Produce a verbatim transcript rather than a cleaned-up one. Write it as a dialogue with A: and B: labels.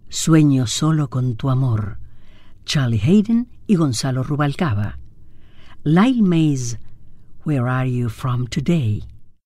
A: Sueño solo con tu amor. Charlie Haydn y Gonzalo Rubalcaba. Lyle Mays, Where Are You From Today?